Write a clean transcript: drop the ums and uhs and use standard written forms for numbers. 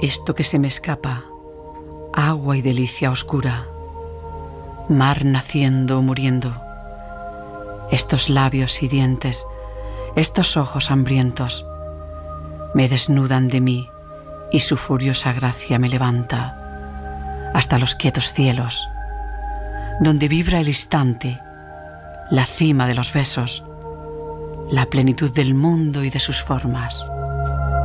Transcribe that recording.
Esto que se me escapa, agua y delicia oscura, mar naciendo o muriendo, estos labios y dientes, estos ojos hambrientos, me desnudan de mí y su furiosa gracia me levanta hasta los quietos cielos, donde vibra el instante, la cima de los besos, la plenitud del mundo y de sus formas.